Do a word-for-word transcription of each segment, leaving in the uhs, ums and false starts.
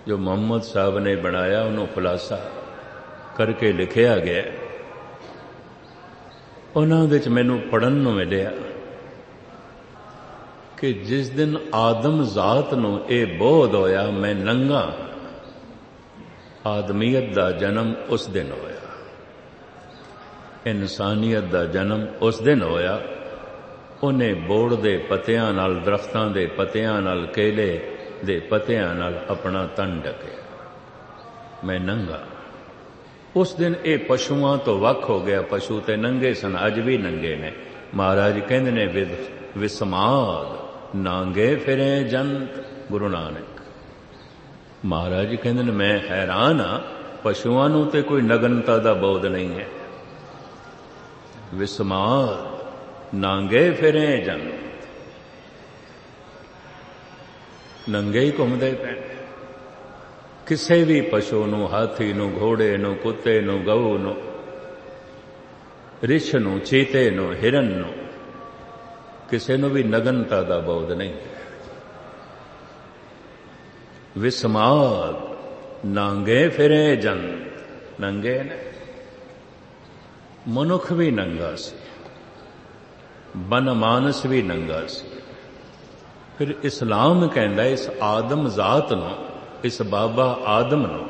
जो मुहम्मद साहब ने बनाया उन्होंने खुलासा करके लिखिया गया। उन्हां विच मैनूं पढ़न नूं मिलिया कि जिस दिन आदम जात नूं यह बोध होया मैं नंगा, आदमीयत दा जन्म उस दिन होया, इंसानियत दा जन्म उस दिन होया। उन्हें बोड़ दे पत्तियां नाल, दरख्तां दे पत्तियां नाल, केले दे पत्तियां नाल अपना तन ढके, मैं नंगा। उस दिन ये पशुआं तो वख हो गया। पशु ते नंगे सन, अज भी नंगे ने। महाराज कहंदे ने विस्माद नांगे फिरे जंत। गुरु नानक महाराज कहंदे ने मैं हैरान हाँ, पशुआं नूं ते कोई नगनता दा बोध नहीं है। विस्माद नांगे फिरे जंत, नंगे ही घुमदे पे। किसी भी पशु नूं, हाथी नूं, घोड़े नूं, कुत्ते नूं, गऊ नूं, रिछ नूं, चीते नूं, हिरन नूं, किसी नूं भी नगनता दा बोध नहीं है। विस्माद नांगे फिरे जंत, नंगे ने। मनुख भी नंगा सी, बन मानस भी नंगा सी। फिर इस्लाम कहंदा इस आदम जात नूं, इस बाबा आदम नूं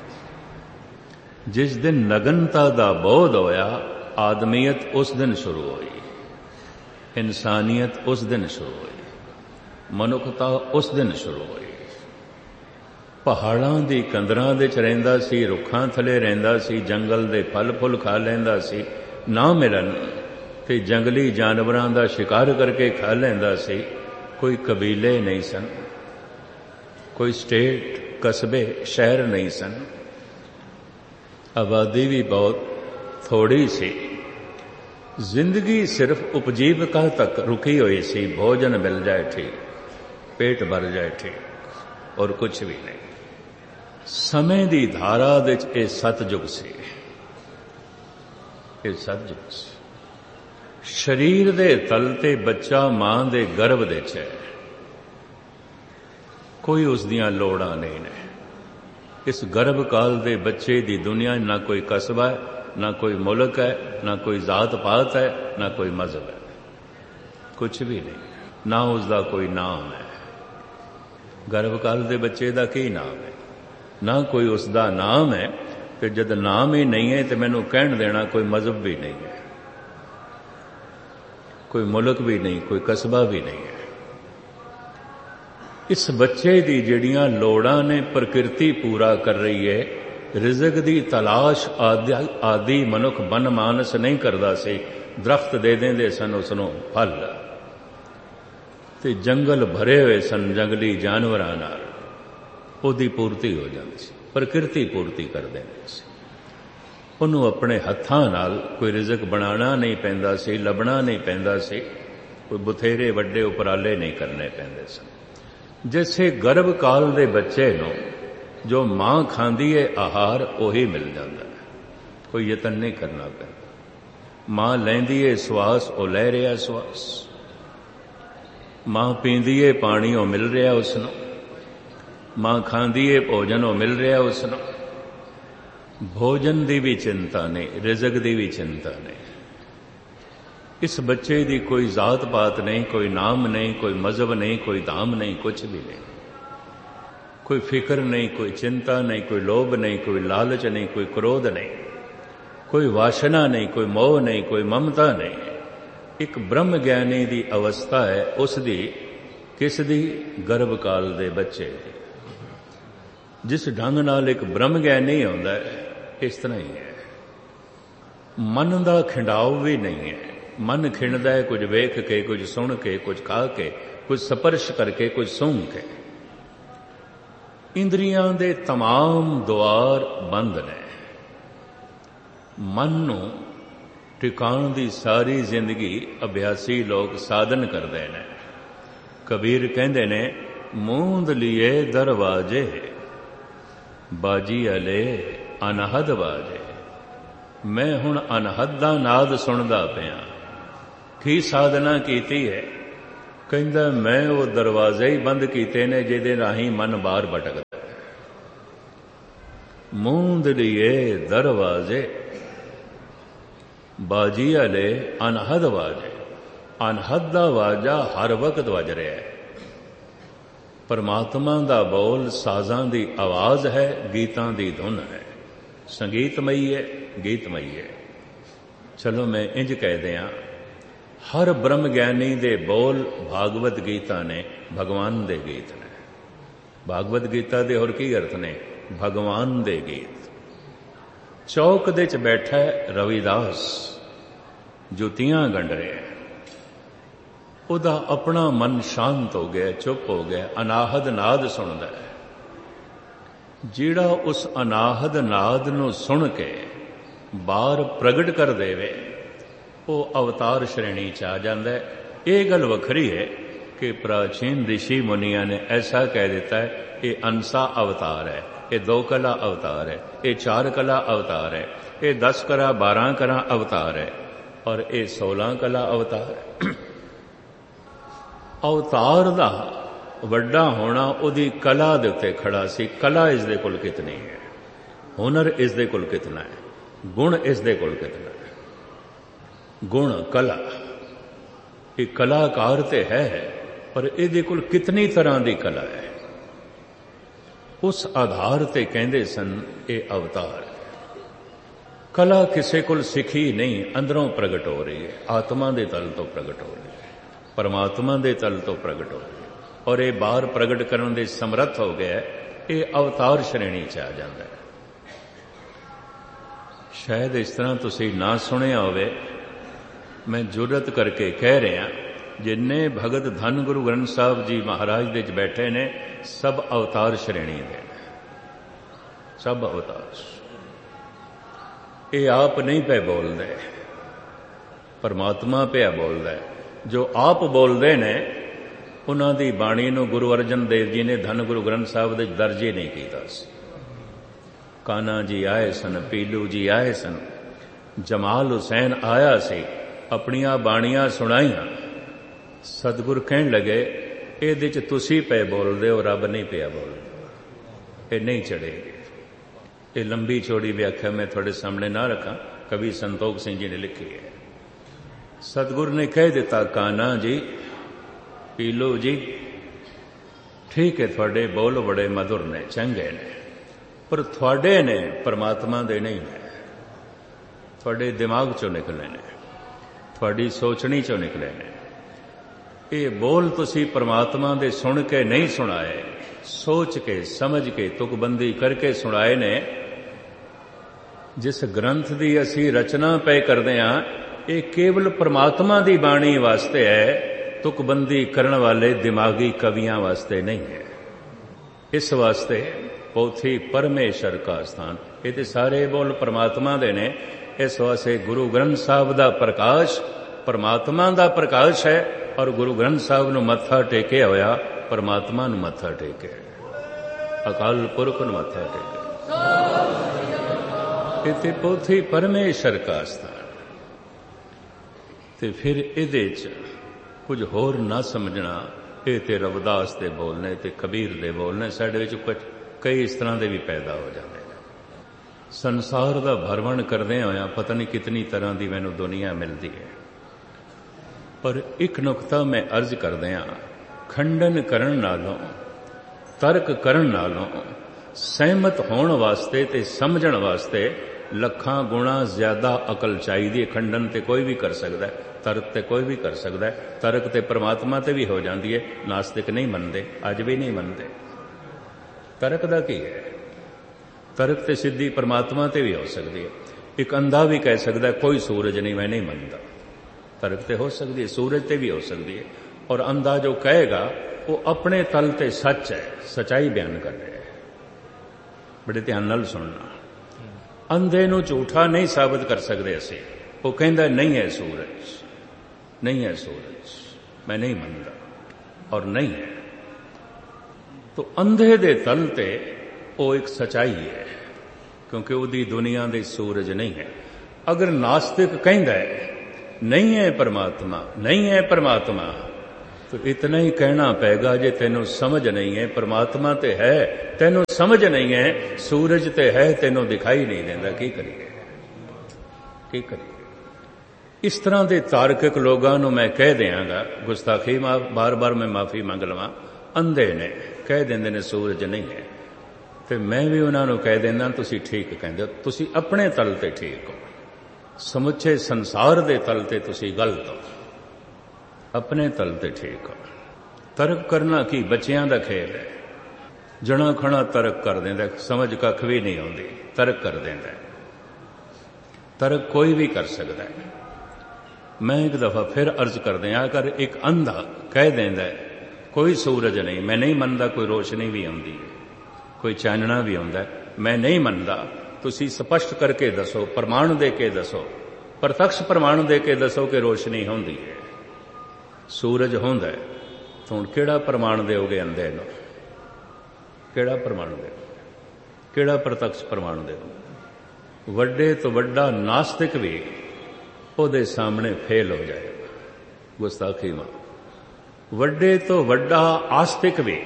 जिस दिन नगनता दा बोध होया, आदमीयत उस दिन शुरू हुई, इंसानियत उस दिन शुरू हुई, मनुखता उस दिन शुरू हुई। पहाड़ां दी कंदरां दे च रहिंदा सी, रुखां थले रहिंदा सी, जंगल दे फल फुल खा लैंदा सी। ना मिलन ते जंगली जानवरां दा शिकार करके खा लैंदा सी। कोई कबीले नहीं सन, कोई स्टेट, कस्बे, शहर नहीं सन। आबादी भी बहुत थोड़ी सी। जिंदगी सिर्फ उपजीविका तक रुकी हुई सी। भोजन मिल जाए ठीक, पेट भर जाए ठीक, और कुछ भी नहीं। समय दी धारा दे च ये सतयुग सी, ये सतयुग सी। शरीर दे तल ते बच्चा मां दे गर्भ दे च है, कोई उस दियां लोड़ां नहीं ने। इस गर्भ काल दे बच्चे दी दुनिया ना कोई कस्बा है, ना कोई मुल्क है, ना कोई जात पात है, ना कोई मजहब है, कुछ भी नहीं। ना उसका कोई नाम है। गर्भ काल दे बच्चे दा की नाम है? ना कोई उसका नाम है। तो जद नाम ही नहीं है तो मैनू कहन देना कोई मजहब भी नहीं है, कोई मुल्क भी नहीं, कोई कस्बा भी नहीं है। इस बच्चे दी जड़ियां लोड़ां ने प्रकृति पूरा कर रही है। रिज़क दी तलाश आदि, आदि मनुख बन मानस नहीं करदा सी। दरख्त दे देंदे सन उसनों फल, ते जंगल भरे हुए सन जंगली जानवरां नाल, ओदी पूर्ति हो जाती सी। प्रकृति पूर्ति कर देंदी सी। उन्होंने अपने हत्थां नाल कोई रिज़क बनाना नहीं पैंदा सी, लभना नहीं पैंदा सी। कोई बथेरे वड्डे उपराले नहीं करने पैंदे सन। जैसे गर्भ काल दे बच्चे नूं जो मां खांदी है आहार उही मिल जाता है, कोई यतन नहीं करना पैंदा। मां लैंदी है श्वास, वो लै रहा श्वास। मां पींदी है पानी, वो मिल रहा उसनूं। मां खांदी है भोजन, वो मिल रहा उसनूं। भोजन दी भी चिंता नहीं, रिज़क दी भी चिंता नहीं। इस बच्चे दी कोई जात पात नहीं, कोई नाम नहीं, कोई मजहब नहीं, कोई धाम नहीं, कुछ भी नहीं। कोई फिक्र नहीं, कोई चिंता नहीं, कोई लोभ नहीं, कोई लालच नहीं, कोई क्रोध नहीं, कोई वासना नहीं, कोई मोह नहीं, कोई ममता नहीं। एक ब्रह्म ज्ञानी दी अवस्था है उस दी, किस दी? गर्भ काल दे बच्चे दी। जिस ढंग नाल एक ब्रह्म ज्ञानी होंदा है, इस तरह ही है। मन दा खिंडाव भी नहीं है। मन खिंडदा है कुछ वेख के, कुछ सुन के, कुछ खा के, कुछ स्पर्श करके, कुछ सूंघ के। इंद्रियां दे तमाम द्वार बंद ने। मन नूं टिकाण दी सारी जिंदगी अभ्यासी लोग साधन करते हैं। कबीर कहंदे ने, मूंद लिए दरवाजे बाजी अले अनहद बाजे। मैं हुण अनहद दा नाद सुनदा पिया। की साधना कीती है? कहंदा मैं वो दरवाजे ही बंद कीते ने जिहदे राहीं मन बाहर भटकदा है। मूंद लिए दरवाजे, बाजी वाले अनहद वाजे। अनहद दा वाजा हर वक्त वज रहा है। परमात्मा दा बोल साजां दी आवाज है, गीतां दी धुन है, संगीतमई है, गीतमई है। चलो मैं इंज कह दियां, हर ब्रह्म ज्ञानी दे बोल भागवत गीता ने भगवान दे गीत ने। भागवत गीता दे होर की अर्थ ने? भगवान दे गीत। चौक दे च बैठा है रविदास, जुतियां गंढ रहा है। उदा अपना मन शांत हो गया, चुप हो गया, अनाहद नाद सुनदा है। जिहड़ा उस अनाहद नाद नूं सुन के बार प्रगट कर देवे, वो अवतार श्रेणी च आ जाता है। ये गल वखरी है कि प्राचीन ऋषि मुनिया ने ऐसा कह देता है, ये अंसा अवतार है, ये दो कला अवतार है, ये चार कला अवतार है, ये दस कला बारह कला अवतार है, और ये सोलह कला अवतार है। अवतार दा वड्डा होना उदी कला दे उत्ते खड़ा सी। कला इस दे कोल कितनी है, हुनर इस दे कोल कितना है, गुण इस दे कोल कितना है। गुण कला, ये कलाकार ते है, पर इहदे कोल कितनी तरह की कला है। उस आधार ते कहंदे सन ये अवतार है। कला किसी कोल सिखी नहीं, अंदरों प्रगट हो रही है, आत्मा दे तल तो प्रगट हो रही है, परमात्मा दे तल तो प्रगट हो रही है, और ये बाहर प्रगट करने दे समर्थ हो गया, ये अवतार श्रेणी च आ जाता है। शायद इस तरह तुसी ना सुनिया होवे, मैं जुरत करके कह रहा, जिन्ने भगत धन गुरु ग्रंथ साहब जी महाराज दे बैठे ने, सब अवतार श्रेणी दे, सब अवतार। ये आप नहीं पे बोलते, परमात्मा पे बोलता है। जो आप बोलते ने, उन्हां दी बाणी नूं गुरु अर्जन देव जी ने धन गुरु ग्रंथ साहब दे दर्ज ही नहीं कीता सी। कान्हा जी आए सन, पीलू जी आए सन, जमाल हुसैन आया सी, अपनियां बाणियां सुनाइयां। सतगुर कहन लगे, इहदे च तुसी पे बोलदे हो, रब नहीं पिया बोलदा, ये नहीं चढ़ेगी। ये लंबी चौड़ी व्याख्या मैं थोड़े सामने ना रखा, कवि संतोख सिंह जी ने लिखी है। सतगुर ने कह दिता, कान्हा जी, पीलो जी, ठीक है, थोड़े बोल बड़े मधुर ने, चंगे ने, पर थोड़े ने परमात्मा दे नहीं है। थोड़े दिमाग चो निकले ने, थोड़ी सोचनी चो निकले ने। ये बोल तुसी परमात्मा दे सुन के नहीं सुनाए, सोच के समझ के तुकबंदी करके सुनाए ने। जिस ग्रंथ दी असी रचना पे करदे हां, ये केवल परमात्मा दी बाणी वास्ते है, तुकबंदी करने वाले दिमागी कवियां वास्ते नहीं है। इस वास्ते पोथी परमेश्वर का स्थान, ये ते सारे बोल परमात्मा दे ने। इस वास्ते गुरु ग्रंथ साहब दा प्रकाश परमात्मा दा प्रकाश है, और गुरु ग्रंथ साहब नूं मत्था टेके होया परमात्मा नूं मत्था टेके, अकाल पुरख नूं मत्था टेके। इत्थे पोथी परमेश्वर का स्थान। ते फिर इहदे च कुछ होर ना समझना, ये ते रविदास दे बोलने ते कबीर दे बोलने, साडे विच कुछ कई इस तरह दे भी पैदा हो जाते हैं। संसार दा भरवण करदे होया पता नहीं कितनी तरह की मैनू दुनिया मिलती है, पर एक नुकता मैं अर्ज कर दिया, खंडन करन नालों, तर्क करन नालों, सहमत होने वास्ते ते समझण वास्ते लखां गुणा ज्यादा अकल चाहिए। खंडन ते कोई भी कर सकता है, तर्क ते कोई भी कर सकता है। तर्क ते परमात्मा ते भी हो जाती है, नास्तिक नहीं मनते, अज भी नहीं मनते। तर्क दा की है? तर्क ते सिद्धि परमात्मा ते भी हो सकती है। एक अंधा भी कह सकता है कोई सूरज नहीं, मैं नहीं मनता। तर्क ते हो सकती है, सूरज ते भी हो सकती है। और अंधा जो कहेगा वो अपने तल ते सच है, सच्चाई बयान कर रहे हैं। बड़े ध्यान नाल सुनना, अंधे नूं झूठा नहीं साबित कर सकते असी। वो कहता नहीं है सूरज, नहीं है सूरज, मैं नहीं मनता, और नहीं है। तो अंधे दे तल ते वो एक सच्चाई है, क्योंकि उदी दुनिया दे सूरज नहीं है। अगर नास्तिक कहता है नहीं है परमात्मा, नहीं है परमात्मा, तो तो इतना ही कहना पेगा, जे तेनों समझ नहीं है परमात्मा ते है, तेनों समझ नहीं है सूरज ते है, तेनों दिखाई नहीं देता, की करिए की करिए। इस तरह के तार्किक लोगों को मैं कह देंगा, गुस्ताखी बार बार मैं माफी मंग लवां, अंधे ने कह देंगे ने सूरज नहीं है, तो मैं भी उन्होंने कह देना तुसी ठीक कहते हो, तुसी अपने तल ते ठीक हो, समुचे संसार दे तल ते तुसी गलत हो, अपने तल ते ठीक हो। तर्क करना की बच्चियां दा खेल है, जना खना तर्क कर देंदा, समझ कख भी नहीं आउंदी, तर्क कर देंदा। तर्क कोई भी कर सकता है। मैं एक दफा फिर अर्ज कर दिया, अगर एक अंधा कह देंदा कोई सूरज नहीं, मैं नहीं मनदा कोई रोशनी भी आउंदी है, कोई चानना भी आउंदा है, मैं नहीं मनदा, तुसी स्पष्ट करके दसो, प्रमाण दे के दसो, प्रत्यक्ष प्रमाण दे के दसो कि रोशनी होंदी है, सूरज होंदा है, तो हुण किहड़ा प्रमाण देओगे अंधे नूं? किहड़ा प्रमाण देओगे? किहड़ा प्रत्यक्ष प्रमाण देओगे? वड्डे तो वड्डा नास्तिक भी ਉਹਦੇ सामने फेल हो जाएगा, गुस्ताखी मां। वड्डे तो वड्डा आस्तिक भी,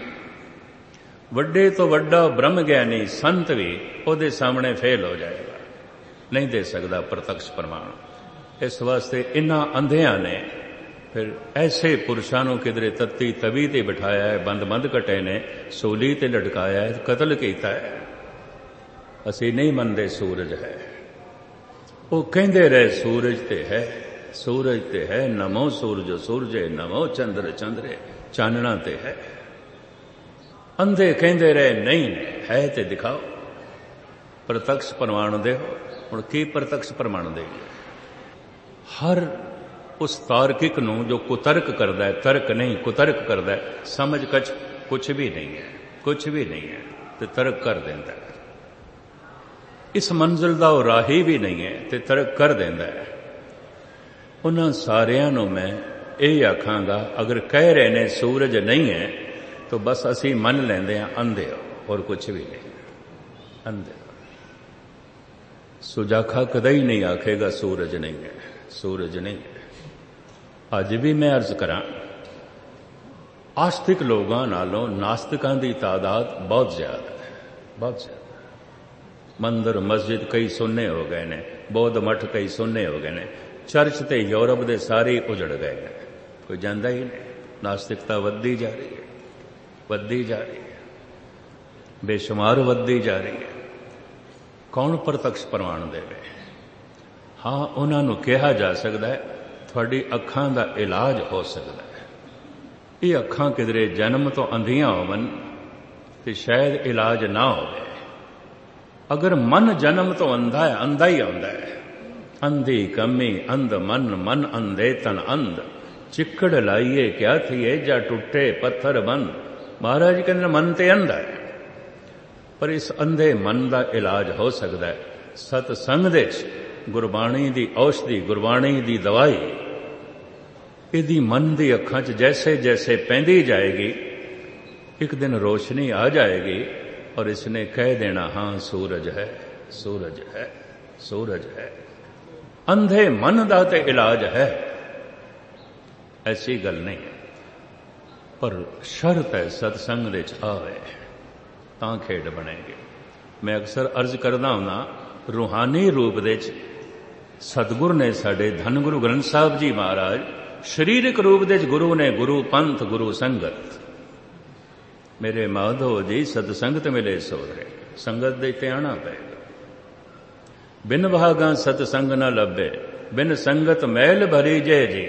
वड्डे तो वड्डा ब्रह्म ज्ञानी संत भी ਉਹਦੇ सामने फेल हो जाएगा, नहीं दे सकता प्रत्यक्ष प्रमाण। इस वास्ते इन्हां अंधियां ने फिर ऐसे पुरुषों को किधरे तत्ती तवी ते बिठाया है, बंद बंद कटे ने सूली ते लटकाया है, कतल किया है। असी नहीं मनते सूरज है, वो कहते रहे सूरज ते है, सूरज ते है, नमो सूरज सूरजे, नमो चंद्र चंद्रे, चानना ते है। अंधे कहते रहे नहीं है ते दिखाओ, प्रत्यक्ष प्रमाण दे। हुण की प्रत्यक्ष प्रमाण दे? हर उस तार्किक नूं जो कुतर्क करदा है, तर्क नहीं कुतर्क करदा है, समझ कछ कुछ भी नहीं है, कुछ भी नहीं है, ते तर्क कर देंदा है। इस मंजिल का वह राही भी नहीं है, ते तर्क कर देंदा है। उन्हां सारियां नूं मैं यही आखांगा, अगर कह रहे ने सूरज नहीं है तो बस असी मन लेंदे हां अंधे हो, और कुछ भी नहीं, अंधे हो। सुजाखा कदई नहीं आखेगा सूरज नहीं है, सूरज नहीं है। अज भी मैं अर्ज करा, आस्तिक लोगों नालों नास्तिकां दी तादाद बहुत ज्यादा है, बहुत ज्यादा। मंदिर मस्जिद कई सुन्ने हो गए ने, बौद्ध मठ कई सुन्ने हो गए ने, चर्च ते यूरोप दे सारे उजड़ गए ने, कोई जांदा ही नहीं। नास्तिकता वधदी जा रही है, वधदी जा रही है, बेशुमार वधदी जा रही है। कौन प्रत्यक्ष प्रमाण देवे? हाँ, उन्होंने कहा जा सकता है थोड़ी अखां दा इलाज हो सकता है। ये अखां किधरे जन्म तो अंधियां होवन ते शायद इलाज ना होवे। अगर मन जन्म तो अंधा है, अंधा ही आंदा है, अंधी कमी अंध मन, मन अंधे तन अंध, चिक्कड़ लाइए क्या थिए जा टुटे पत्थर बंद। महाराज कहते मन ते अंधा है, पर इस अंधे मन का इलाज हो सकता है सतसंग दे गुरबाणी दी औषधि, गुरबाणी दी दवाई। इहदी मन दी अखां च जैसे जैसे पैंदी जाएगी, एक दिन रोशनी आ जाएगी और इसने कह देना हाँ सूरज है, सूरज है, सूरज है। अंधे मन दा ते इलाज है, ऐसी गल नहीं है, पर शर्त है सत्संग दे च आवे तां खेड बनेगी। मैं अक्सर अर्ज करदा हुंदा, रूहानी रूप दे च सतगुर ने साडे धन गुरु ग्रंथ साहब जी महाराज, शरीरक रूप दे च गुरु ने गुरु पंथ गुरु संगत। मेरे माधो जी सतसंगत मिले सोरे, संगत दे ते आना पेगा। बिन भागा सतसंग न लभे, बिन संगत मैल भरी जय जी।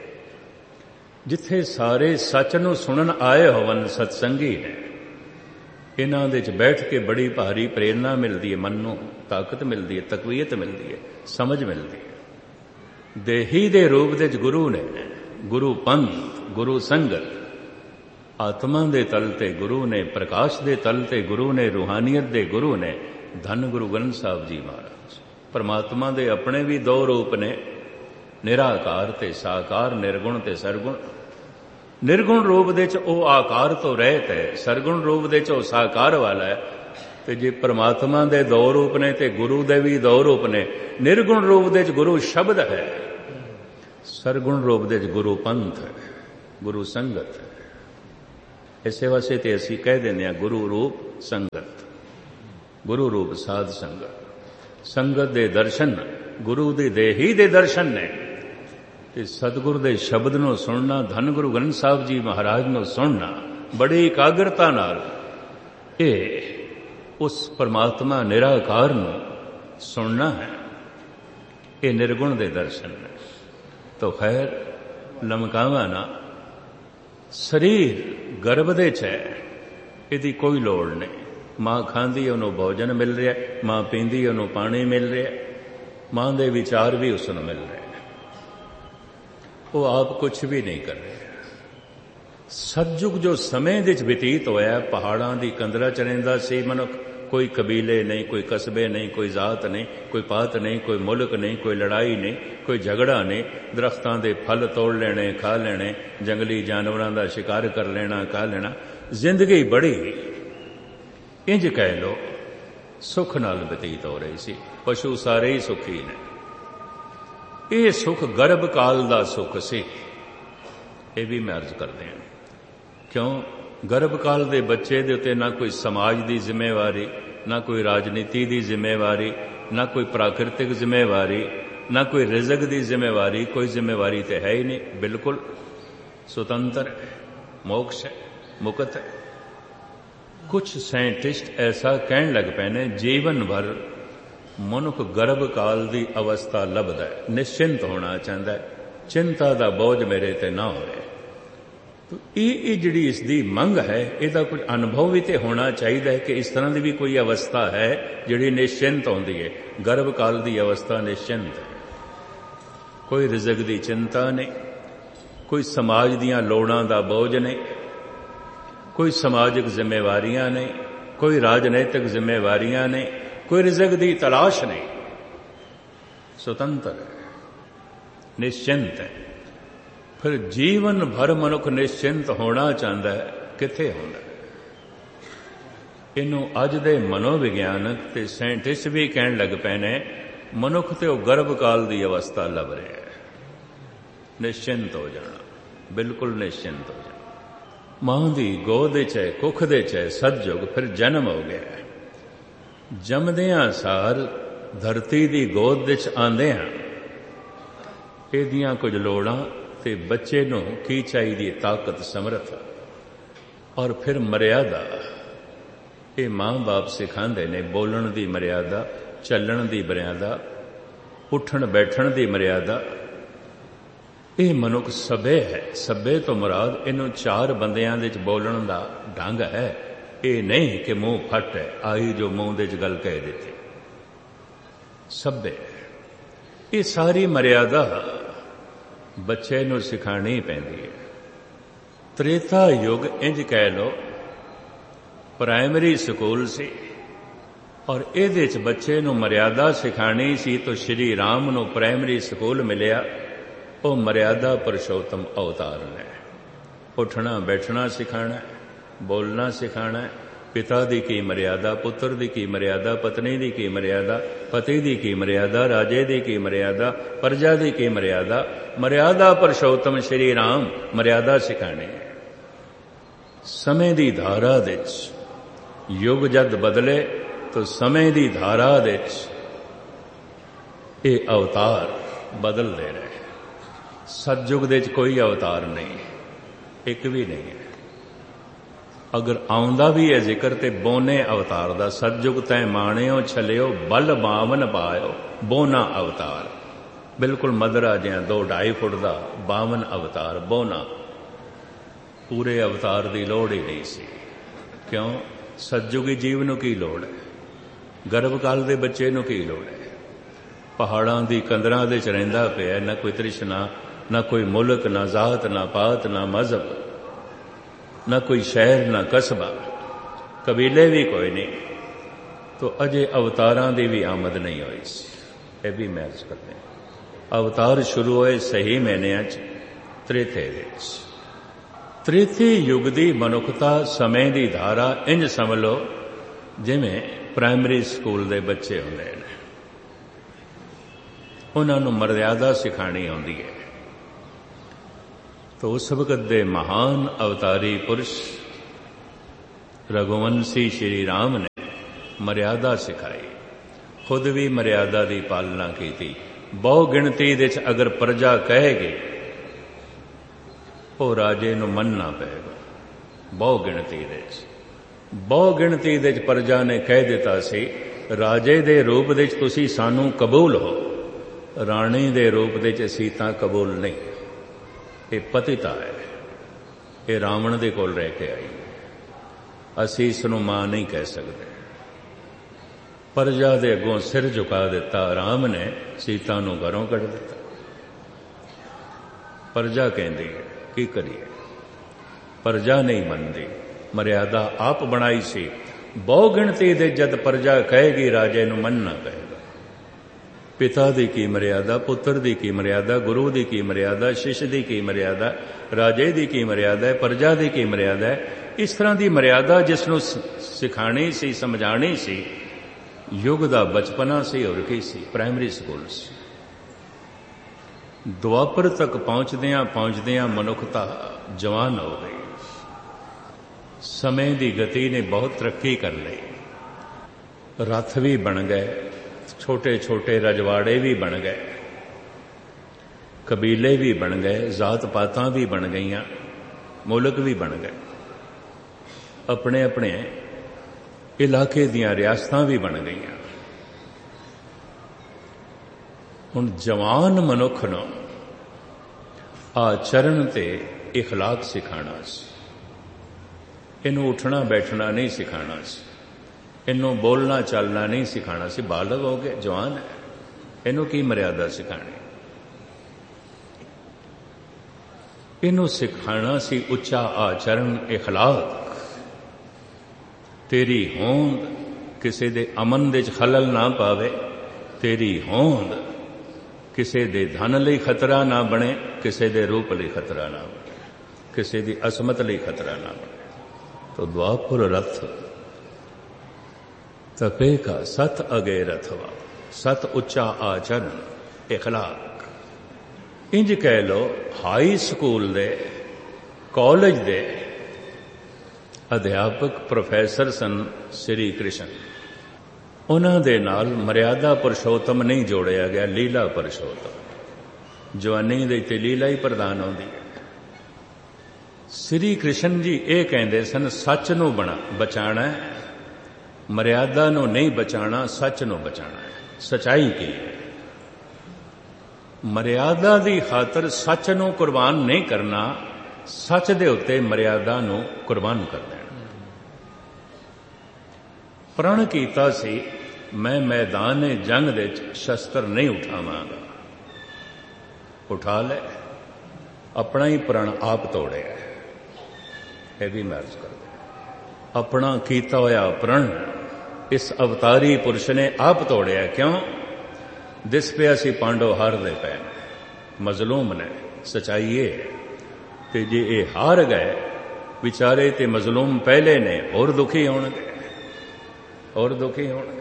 जिथे सारे सच नूं सुनन आए होवन सतसंगी ने, इन्हां दे च बैठ के बड़ी भारी प्रेरणा मिलती है, मन नूं ताकत मिलती है, तकवीयत मिलती है, समझ मिलती है। देही दे रूप दे च गुरु ने, गुरु पंथ गुरु संगत। आत्मा दे तल ते गुरु ने, प्रकाश दे तल ते गुरु ने, रूहानियत दे गुरु ने धन गुरु ग्रंथ साहब जी महाराज। परमात्मा दे अपने भी दो रूप ने, निराकार ते साकार, निर्गुण ते सरगुण। निर्गुण रूप दे च ओ आकार तो रहत है, सरगुण रूप दे च ओ साकार वाला है। ते जे परमात्मा दे दो रूप ने ते गुरु दे भी दो रूप ने। निर्गुण रूप दे च गुरु शब्द है, सरगुण रूप दे च गुरु पंथ है। गुरु संगत है। इसे वास्ते ते असीं कह दिंदे हां गुरु रूप संगत, गुरु रूप साध संगत। संगत दे दर्शन गुरु दे देही दे दर्शन ने, ते सतगुरु दे शब्द नूं सुनना, धन गुरु ग्रंथ साहिब जी महाराज नूं सुनना बड़ी एकाग्रता नाल, ये उस परमात्मा निराकार नूं सुनना है। ये निर्गुण दे दर्शन ने। तो खैर लमकावा ना, शरीर गर्भ दे च है, इहदी कोई लोड़ नहीं। मां खांदी उन्होंने भोजन मिल रहा है, मां पींदी उन्होंने पानी मिल रहा है, मां दे विचार भी उसनूं मिल रहे हैं, वो आप कुछ भी नहीं कर रहे। सतयुग जो समय दे विच बतीत होया, पहाड़ां दी कंदरा च रहिंदा सी मनुख, कोई कबीले नहीं, कोई कस्बे नहीं, कोई जात नहीं, कोई पात नहीं, कोई मुल्क नहीं, कोई लड़ाई नहीं, कोई झगड़ा नहीं, दरख्तां दे फल तोड़ लेने खा लेने, जंगली जानवरां दा शिकार कर लेना खा लेना, जिंदगी बड़ी इंज कह लो सुख नाल बतीत हो रही सी। पशु सारे ही सुखी ने। ये सुख गर्भ काल दा सुख सी, ये भी मैं अर्ज कर दें। क्यों? गर्भ काल दे बच्चे दे उत्ते ना कोई समाज दी जिम्मेवारी, ना कोई राजनीति दी जिम्मेवारी, ना कोई प्राकृतिक जिम्मेवारी, ना कोई रिजक दी जिम्मेवारी, कोई जिम्मेवारी तो है ही नहीं। बिल्कुल स्वतंत्र है, मोक्ष है, मुक्त है। कुछ साइंटिस्ट ऐसा कहन लग पे ने जीवन भर मनुख गर्भ काल दी अवस्था लभदा है, निश्चिंत होना चाहता है, चिंता दा बोझ मेरे ते ना होए। तो ये जिहड़ी इसकी मंग है, इसका कुछ अनुभव भी तो होना चाहिए कि इस तरह की भी कोई अवस्था है जिहड़ी निश्चिंत होंदी है। गर्भ काल की अवस्था निश्चिंत है, कोई रिजक की चिंता नहीं, कोई समाज दियां लोड़ां दा बोझ नहीं, कोई समाजिक जिम्मेवारियां नहीं, कोई राजनैतिक जिम्मेवारियां नहीं, कोई रिजक की तलाश नहीं, स्वतंत्र है, निश्चिंत है। फिर जीवन भर मनुख निश्चिंत होना चाहता है, किथे होंदा है? इनू अज दे मनोविग्यानक ते साइंटिस्ट भी कहन लग पे ने मनुख ते वो गर्भ काल की अवस्था लभ रहा है। निश्चिंत हो जाना, बिल्कुल निश्चिंत हो जाना। मां दी गोद च है, कुख दे च है सतयुग, फिर जन्म हो गया है। जमदियां सार धरती दी गोद च आंदियां इहदियां कुछ लोड़ां ते बच्चे नूं की चाहिदी ताकत समर्थ और फिर मर्यादा। ये मां बाप सिखांदे ने बोलण दी मर्यादा, चलण दी मर्यादा, उठण बैठण दी मर्यादा। ये मनुख सभ्य है। सभ्य तो मुराद इनू चार बंदियां दे च बोलण दा ढंग है। ये नहीं कि मुंह फट है, आई जो मुंह दे च गल कह देती। सभ्य ये सारी मर्यादा बच्चे नूं सिखानी पैंदी है। त्रेता युग इंज कह लो प्राइमरी स्कूल से, और इहदे च बच्चे नूं मर्यादा सिखानी सी तो श्री राम नूं प्राइमरी स्कूल मिलिया। वो मर्यादा पुरुषोत्तम अवतार ने। उठना बैठना सिखाना, बोलना सिखाना, पिता दी की मर्यादा, पुत्र दी की मर्यादा, पत्नी दी की मर्यादा, पति दी की मर्यादा, राजे दी की मर्यादा, प्रजा दी की मर्यादा। मर्यादा पुरुषोत्तम श्री राम मर्यादा सिखाने। समय दी धारा दे युग जद बदले तो समय दी धारा दे ये अवतार बदल दे रहे। सतयुग दे कोई अवतार नहीं, एक भी नहीं है। अगर आउंदा भी है जिक्र ते बोने अवतार दा। सतयुग तै माणियो छलियो बल बावन पायो बोना अवतार। बिल्कुल मदरा जिहा दो ढाई फुट दा बावन अवतार बोना। पूरे अवतार की लोड़ ही नहीं सी। क्यों? सतयुगी जीव नूं की लोड़ है? गर्भ काल दे बच्चे नूं की लोड़ है? पहाड़ां दी कंदरां दे च रहिंदा पिया, ना कोई तृष्णा, ना कोई मुल्क, ना जात, ना पात, ना मजहब, ना कोई शहर, ना कस्बा, कबीले भी कोई नहीं। तो अजे अवतारां दी भी आमद नहीं हुई सी। यह भी मैं अर्ज करते हैं। अवतार शुरू होए सही महीनिਆਂ ਚ त्रेते विच। त्रेते युग दी मनुखता समय दी धारा इंज समझ लो जिवें प्राइमरी स्कूल दे बच्चे हुंदे ने। उन्हां नूं मर्यादा सिखाणी आउंदी है। तो उस वक्त दे महान अवतारी पुरुष रघुवंशी श्री राम ने मर्यादा सिखाई, खुद भी मर्यादा की पालना की थी। बहु गिणती दे अगर प्रजा कहेगी वो राजे नूं मनना पेगा। बहु गिणती दे बहु गिणती दे प्रजा ने कह दिता सी राजे दे रूप दे तुसी सानू कबूल हो, राणी दे रूप दे असीं तां कबूल नहीं। ये पतिता है, ये रावण दे कोल रह के आई, असीं इसनूं मां नहीं कह सकते। प्रजा दे अगों सिर झुका दिता, राम ने सीता नूं घरों कढ़ दिता। प्रजा कहती है की करिए, प्रजा नहीं मनती, मर्यादा आप बनाई सी। बहु गिणती दे जद प्रजा कहेगी राजे नूं मनना पएगा। पिता दी की मर्यादा, पुत्र दी की मर्यादा, गुरु दी की मर्यादा, शिष्य दी की मर्यादा, राजे दी की मर्यादा है, प्रजा दी की मर्यादा है। इस तरह की मर्यादा जिसनूं सिखानी सी, समझानी सी, युग दा बचपना सी और की सी, प्राइमरी स्कूल सी। द्वापर तक पहुंचदियां पहुंचदियां मनुखता जवान हो गई। समय की गति ने बहुत तरक्की कर ली, रथ भी बन गए, छोटे छोटे रजवाड़े भी बन गए, कबीले भी बन गए, जात पातां भी बन गईयां, मुल्क भी बन गए, अपने अपने इलाके दियां रियासतां भी बन गईयां। हुण जवान मनुख नूं आचरण ते इखलाक सिखाना सी, इनू उठना बैठना नहीं सिखाना सी, इनू बोलना चलना नहीं सिखाना सी। बालग हो गए, जवान है, इनू की मर्यादा सिखानी, इनू सिखाना सी उच्चा आचरण इखलाक। तेरी होंद किसी दे अमन दे खलल ना पावे, तेरी होंद किसी दे धन लई खतरा ना बने, किसी दे रूप लई खतरा ना बने, किसी दी असमत लई खतरा ना बने। तो द्वापुर रथ तपे का सत अगे रथवा, सत उच्चा आचरण इखलाक। इंज कह लो हाई स्कूल दे, कॉलेज दे अध्यापक प्रोफैसर सन श्री कृष्ण, उन्हां दे नाल मर्यादा पुरुषोत्तम नहीं जोड़िया गया, लीला पुरुषोत्तम। जवानी दे ते लीला ही प्रधान होंदी है। श्री कृष्ण जी ये कहते सन सच नूं बना बचाना है, मर्यादा नूं नहीं बचाना, सच नूं बचाना है। सच्चाई की है, मर्यादा दी खातर सच नूं कुर्बान नहीं करना, सच दे उत्ते मर्यादा नूं कुर्बान कर देना। प्रण कीता सी मैं मैदान जंग दे शस्त्र नहीं उठावांगा, उठा ले, अपना ही प्रण आप तोड़े। यह भी मैं अर्ज कर दिया, अपना कीता होया प्रण इस अवतारी पुरुष ने आप तोड़िया। क्यों? दिस पे असी पांडव हार दे पे, मजलूम ने, सच्चाई ये है। ते जे ये हार गए विचारे ते मजलूम पहले ने और दुखी होणगे, और दुखी होणगे।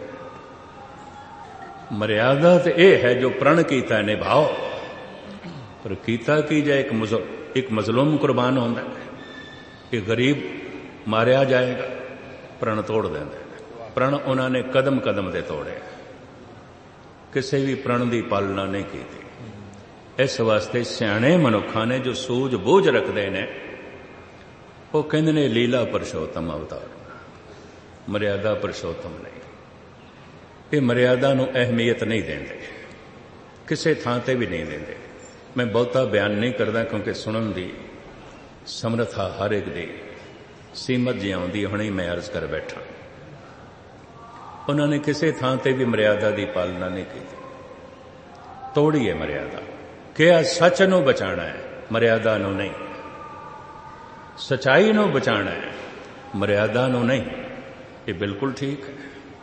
मर्यादा तो यह है जो प्रण कीता निभाओ, पर कीता की जाए एक मुजल, एक मजलूम कुर्बान होंदा है, एक गरीब मारिया जाएगा, प्रण तोड़ देंगे। प्रण उन्होंने कदम कदम दे तोड़े, किसी भी प्रण की पालना नहीं की थी। इस वास्ते सियाणे मनुखा ने जो सूझ बूझ रखते हैं वो कहते ने लीला पुरुषोत्तम अवतार, मर्यादा पुरुषोत्तम नहीं। ये मर्यादा नूं अहमियत नहीं देंदे, किसी थां ते भी नहीं देंदे। मैं बहुता बयान नहीं करता क्योंकि सुनन दी समर्था हर एक दी सीमत जी आउंदी, हुणे मैं अर्ज कर बैठा। उन्होंने किसी थां ते भी मर्यादा की पालना नहीं की, तोड़ी है मर्यादा। क्या सच नूं बचाना है, मर्यादा नूं नहीं। सच्चाई नूं बचाना है, मर्यादा नूं नहीं। ये बिल्कुल ठीक है,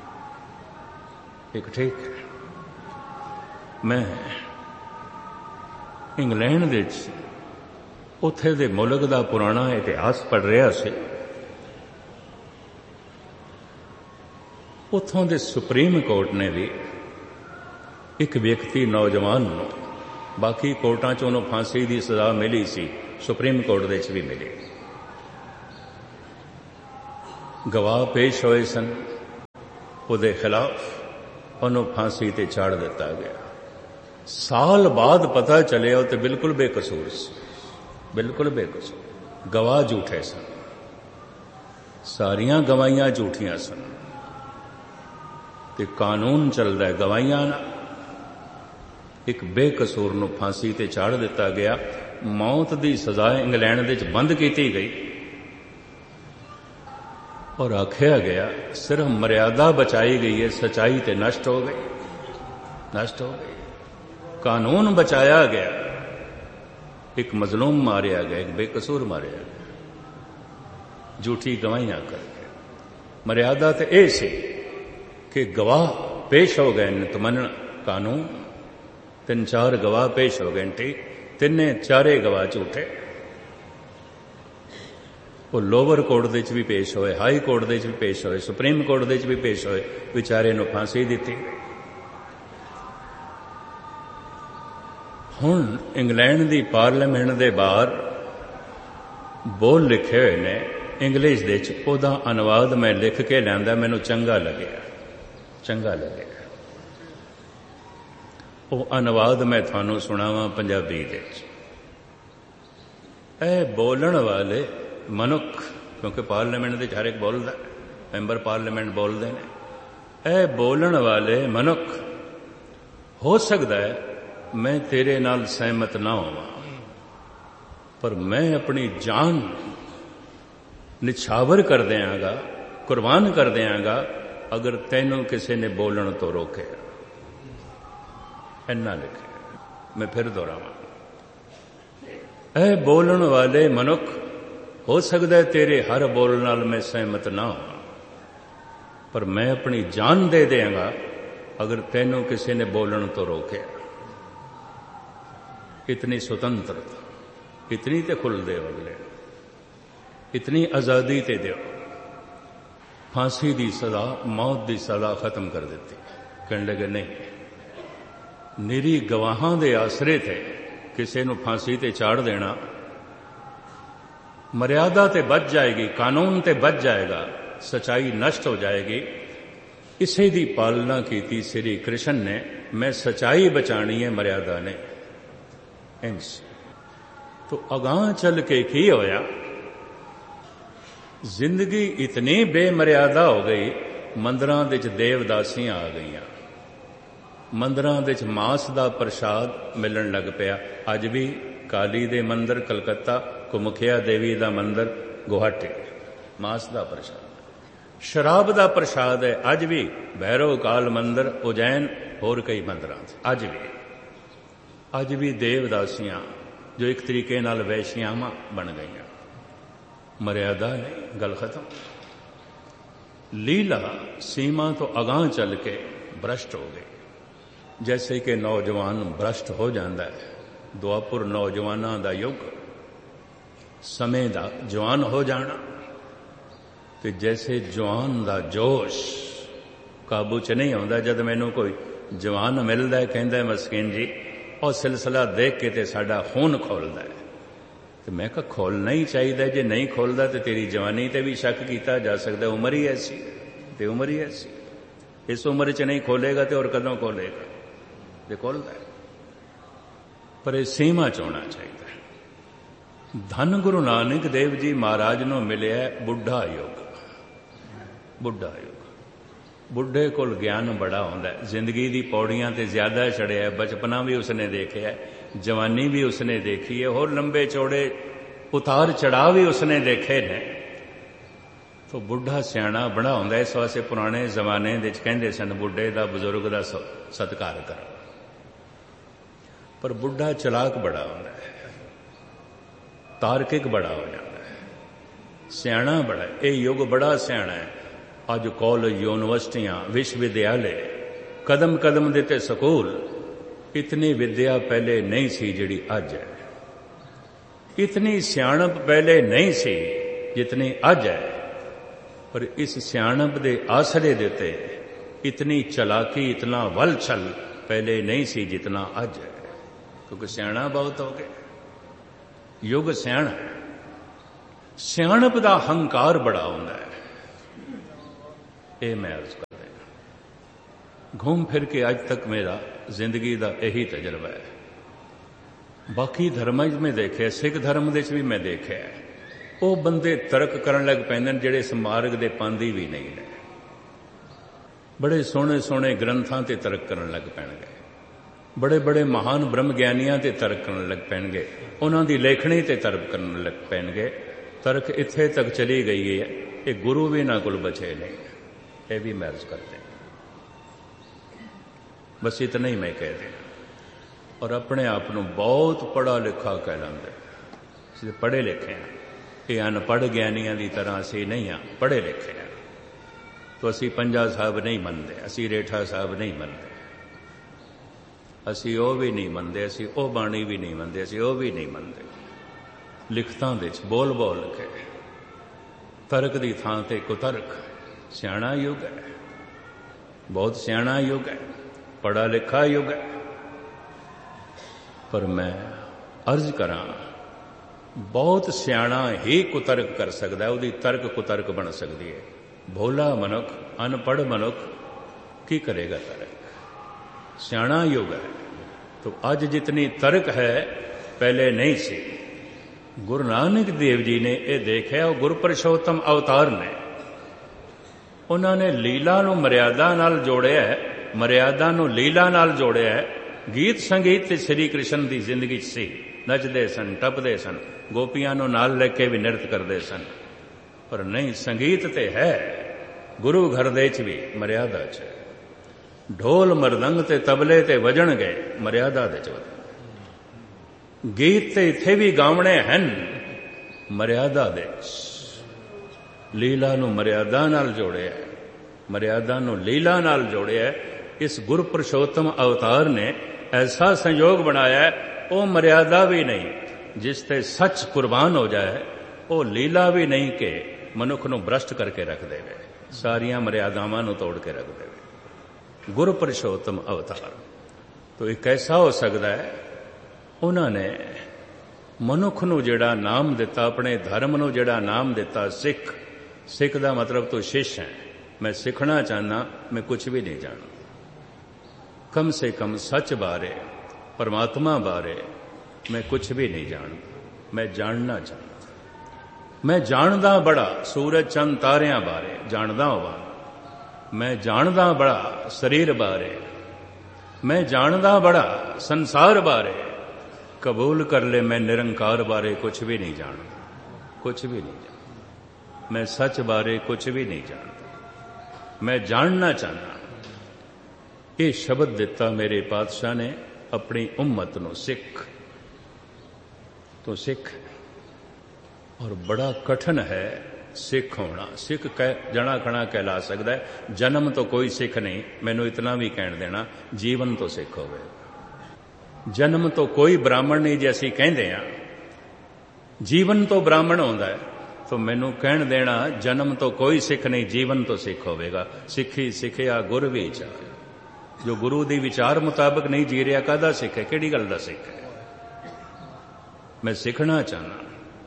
एक ठीक है। मैं इंग्लैंड दे उत्थे दे मुल्क दा पुराना इतिहास पढ़ रहा सी। उत्थों दे सुप्रीम कोर्ट ने भी एक व्यक्ति नौजवान नूं, बाकी कोर्टां च उन्होंने फांसी की सजा मिली सी, सुप्रीम कोर्ट दे च भी मिली। गवाह पेश होए सन, उहदे खिलाफ उन्होंने फांसी ते चाड़ दिता गया। साल बाद पता चलिया तो बिल्कुल बेकसूर सी, बिल्कुल बेकसूर। गवाह झूठे सन, सारियां गवाहियां झूठियां सन, ते कानून चलता है गवाहियां ना। एक बेकसूर नूं फांसी ते चाड़ दिता गया। मौत की सजा इंग्लैंड दे च बंद की गई और आख्या गया सिर्फ मर्यादा बचाई गई है, सच्चाई ते नष्ट हो गई, नष्ट हो गई। कानून बचाया गया, एक मजलूम मारिया गया, एक बेकसूर मारिया गया, झूठी गवाहियां करके। मर्यादा तो यह सी कि गवाह पेश हो गए तो मनना कानून। तीन चार गवाह पेश हो गए, ठीक, तिने चारे गवाह झूठे। वो लोअर कोर्ट दे च भी पेश होए, हाई कोर्ट दे च भी पेश होए, सुप्रीम कोर्ट दे च भी पेश होए, विचारे नूं फांसी दी। हुण इंग्लैंड की पार्लीमेंट के बाहर बोल लिखे हुए ने इंग्लिश दे च, उहदा अनुवाद मैं लिख के लियांदा, मैनूं चंगा लग्या, चंगा लग्या। वो अनुवाद मैं थानू सुणावां पंजाबी दे च। ऐ बोलण वाले मनुख, क्योंकि पार्लीमेंट दे हर एक बोलदा, मैंबर पार्लीमेंट बोलते हैं, ऐ बोलण वाले मनुख, हो सकता है मैं तेरे नाल सहमत ना होवां, पर मैं अपनी जान निछावर कर देंगा, कुर्बान कर देंगा अगर तैनू किसी ने बोलण तो रोके। इन्ना लिखे, मैं फिर दोहरावां, ऐ बोलण वाले मनुख, हो सकता है तेरे हर बोल नाल मैं सहमत ना हो, पर मैं अपनी जान दे देंगा अगर तैनू किसी ने बोलण तो रोके। इतनी स्वतंत्रता, इतनी ते खुल दे अगले, इतनी आज़ादी ते दो। फांसी की सजा, मौत की सजा खत्म कर दी। कहने लगे नहीं, निरी गवाहां दे आसरे थे किसी नूं फांसी ते चाड़ देना, मर्यादा ते बच जाएगी, कानून ते बच जाएगा, सच्चाई नष्ट हो जाएगी। इसे दी पालना की श्री कृष्ण ने, मैं सच्चाई बचानी है, मर्यादा ने। इंज तो अगां चल के की होया, जिंदगी इतनी बेमर्यादा हो गई, मंदिरां दे च देवदासियां आ गईयां, मंदिरां दे च मांस दा प्रसाद मिलण लग पिया। अज भी काली दे मंदिर कलकत्ता, कुमुखिया देवी दा मंदिर गुवाहाटी, मांस दा प्रसाद। शराब दा प्रसाद है अज भी भैरव काल मंदिर, उज्जैन, होर कई मंदिरां अज भी अज भी देवदासियां जो एक तरीके नाल वैश्यावां बन गईयां। मर्यादा नहीं, गल खत्म। लीला सीमा तो अगां चल के भ्रष्ट हो गई, जैसे कि नौजवान भ्रष्ट हो जाता है। दुआपुर नौजवानों का युग, समय का जवान हो जाना, तो जैसे जवान का जोश काबू च नहीं आता। जब मैनू कोई जवान मिलता है, कहता है मस्कीन जी और सिलसिला देख के ते साडा खून खोलता है, तो मैं कहा खोलना ही चाहिए, जे नहीं खोलता तो तेरी जवानी ते भी शक किया जा सकता। उम्र ही ऐसी, तो उम्र ही ऐसी, इस उम्र च नहीं खोलेगा तो और कदों खोलेगा, जो खोलता है। पर यह सीमा च होना चाहिए। धन गुरु नानक देव जी महाराज नूं मिलिया बुढ़ा युग। बुढ़ा युग, बुढ़े कोल ज्ञान बड़ा होंदा है, जिंदगी दी पौड़ियां ते ज्यादा चढ़िया है, बचपना भी उसने देखा है, जवानी भी उसने देखी है, और लंबे चौड़े उतार चढ़ाव भी उसने देखे ने। तो बुढ़ा सियाणा बड़ा होंदा है। इस वास्ते पुराने जमाने दे कहंदे सन बुढ़े दा, बुजुर्ग दा सत्कार करो। पर बुढ़ा चलाक बड़ा होंदा है, तार्किक बड़ा हो जाता है, सियाणा बड़ा है। ये युग बड़ा सियाणा है। अज कॉलेज, यूनिवर्सिटियां, विश्वविद्यालय, कदम कदम देते स्कूल, इतनी विद्या पहले नहीं सी जिहड़ी अज है। इतनी सियाणप पहले नहीं सी जितनी अज है। पर इस सियाणप दे आसरे देते इतनी चलाकी, इतना वल छल पहले नहीं सी जितना अज है, क्योंकि सियाणा बहुत हो गए। युग सियाणा, सियाणप दा हंकार बड़ा हुंदा है। ये मैं अर्ज कर रहा। घूम फिर के अज तक मेरा जिंदगी का यही तजर्बा है। बाकी धर्म में देखे, सिख धर्म दे भी मैं देखे, वो बंदे तर्क करन लग पैंदे ने जिहड़े इस मार्ग दे पांदी भी नहीं ने। बड़े सोहने सोहने ग्रंथां ते तर्क करन लग पैणगे, बड़े बड़े महान ब्रह्म ज्ञानियां ते तर्क करन लग पैणगे, उन्हां दी लेखनी ते तर्क करन लग पैणगे। तर्क इत्थे तक चली गई है, ये गुरु भी ना कोल बचे नहीं। ये भी मैं अर्ज करते, बस इतना ही मैं कह दें। और अपने आप को बहुत पढ़ा लिखा कह लेंगे, पढ़े लिखे हैं। ये अनपढ़ ज्ञानियों की तरह असी नहीं हाँ, पढ़े लिखे हैं। तो असी पंजा साहब नहीं मनते, असी रेठा साहब नहीं मनते, असी वो भी नहीं मनते, असी वो बाणी भी नहीं मनते, असी वो भी नहीं मनते। लिखतां दे बोल बोल के तर्क की थां ते कुतर्क। सियाणा युग है, बहुत सियाणा युग है, पढ़ा लिखा युग है। पर मैं अर्ज करा, बहुत सियाणा ही कुतर्क कर सकता है, उसकी तर्क कुतर्क बन सकती है। भोला मनुख, अनपढ़ मनुख की करेगा तर्क? सियाणा युग है। तो आज जितनी तर्क है पहले नहीं सी। गुरु नानक देव जी ने यह देखा, और गुरपुरुषोत्तम अवतार ने उन्होंने लीला नूं मर्यादा नाल जोड़िया है, मर्यादा नूं लीला नाल जोड़िया है। गीत संगीत ते श्री कृष्ण की जिंदगी सी, नचदे सन, टपदे सन, गोपियां नूं नाल लेके भी नृत्य करते सन। पर नहीं, संगीत ते है गुरु घर दे च भी मर्यादा च। ढोल मरदंग ते तबले ते वजन गए मर्यादा दे च। गीत ते इत्थे भी गावणे हैं मर्यादा दे। लीला नूं मर्यादा नाल जोड़िया, मर्यादा नूं लीला नाल जोड़िया। इस गुरपुरुषोत्तम अवतार ने ऐसा संयोग बनाया है, वो मर्यादा भी नहीं जिसते सच कुर्बान हो जाए, वो लीला भी नहीं के मनुख नूं भ्रष्ट करके रख देवे, सारियां मर्यादावां नूं तोड़ के रख देवे। गुरपुरुषोत्तम अवतार तो एक ऐसा हो सकता है, उन्होंने मनुख नूं जिहड़ा नाम दिता, अपने धर्म नूं जिहड़ा नाम दिता सिख। सिख का मतलब तो शिष्य है। मैं सीखना चाहना, मैं कुछ भी नहीं जानता। कम से कम सच बारे, परमात्मा बारे मैं कुछ भी नहीं जानता। मैं जानना चाहता। मैं जानदा बड़ा सूरज चंद तारियां बारे जानदा होवां, मैं जानदा बड़ा शरीर बारे, मैं जानदा बड़ा संसार बारे। कबूल कर ले मैं निरंकार बारे कुछ भी नहीं जानता, कुछ भी नहीं जानता। मैं सच बारे कुछ भी नहीं जानता, मैं जानना चाहना। ये शब्द दिता मेरे पातशाह ने अपनी उम्मत नूं, सिख तो सिख। और बड़ा कठिन है सिख होना। सिख कह जना खना कहला सकता है। जन्म तो कोई सिख नहीं, मैनू इतना भी कहण देना, जीवन तो सिख होवे। जन्म तो कोई ब्राह्मण नहीं, जे असीं कहंदे आ जीवन तो ब्राह्मण होंदा है, तो मैनू कहण देना जन्म तो कोई सिख नहीं, जीवन तो सिख होवेगा। सिखी सिखिया गुर विचार। जो गुरु दी विचार मुताबिक नहीं जी रहा, काहदा सिख है? किहड़ी गल दा सिख है? मैं सीखना चाहना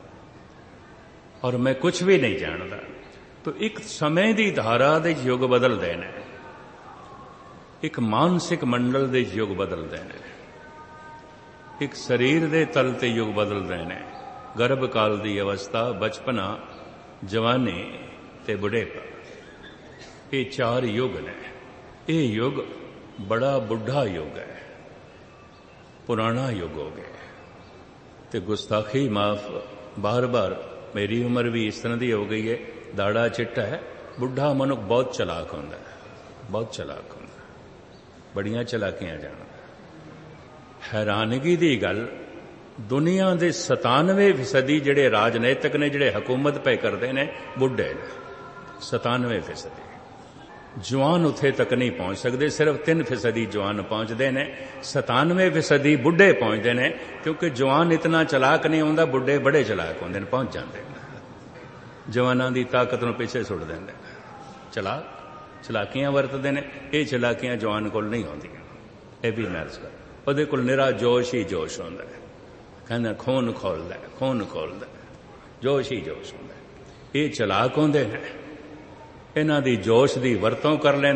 और मैं कुछ भी नहीं जानता। तो एक समय की धारा दे युग बदलते हैं, एक मानसिक मंडल दे युग बदलते हैं, एक शरीर दे तल ते युग बदलते हैं। गर्भ काल की अवस्था, बचपना, जवानी ते बुढ़ेपा, ये चार युग ने। ये युग बड़ा बुढ़ा युग है, पुराना युग हो गया। ते गुस्ताखी माफ, बार बार मेरी उम्र भी इस तरह की हो गई है, दाड़ा चिट्टा है। बुढ़ा मनुख बहुत चलाक होंदा है, बहुत चलाक होंदा, बड़ियां चलाकियां जानदा। हैरानगी की गल, दुनिया के सतानवे फीसदी जिहड़े राजनीतिक ने, जिहड़े हुकूमत पे करते हैं, बुढ़े ने। सतानवे फीसदी जवान उत्थे तक नहीं पहुंच सकते, सिर्फ तीन फीसदी जवान पहुंचते हैं, सतानवे फीसदी बुढ़े पहुंचते हैं। क्योंकि जवान इतना चलाक नहीं होंदा, बुढ़े बड़े चलाक होंदे, पहुंच जाते हैं। जवानों की ताकत नूं पिछे सुट देंदे, चलाक चलाकियां वरतते हैं। ये चलाकियां जवान कोल नहीं होंदियां। यह भी मैं अर्ज कर, उहदे कोल निरा जोश ही जोश होंदा है। ਕਹਿੰਦਾ ਖੂਨ ਖੋਲਦਾ ਖੂਨ ਖੋਲਦਾ, ਜੋਸ਼ ਹੀ ਜੋਸ਼ ਹੁੰਦਾ। ਇਹ ਚਲਾਕ ਹੁੰਦੇ ਨੇ, ਇਹਨਾਂ ਦੀ ਜੋਸ਼ ਦੀ ਵਰਤੋਂ ਕਰ ਲੈਂਦੇ